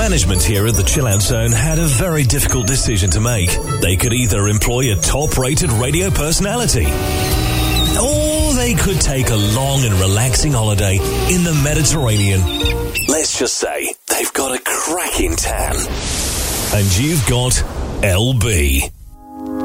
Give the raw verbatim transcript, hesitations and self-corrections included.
Management here at the Chill Out Zone had a very difficult decision to make. They could either employ a top-rated radio personality, or they could take a long and relaxing holiday in the Mediterranean. Let's just say they've got a cracking tan. And you've got L B.